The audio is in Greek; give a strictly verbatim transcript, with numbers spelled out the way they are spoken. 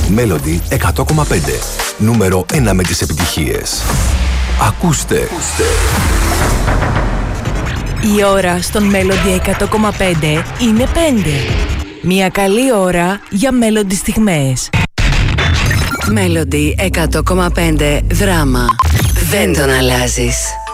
Melody εκατό κόμμα πέντε. Νούμερο ένα με τις επιτυχίες. Ακούστε. Η ώρα στον Melody εκατό κόμμα πέντε είναι πέντε. Μια καλή ώρα για Melody στιγμές. Melody εκατό κόμμα πέντε δράμα. Δεν τον αλλάζεις.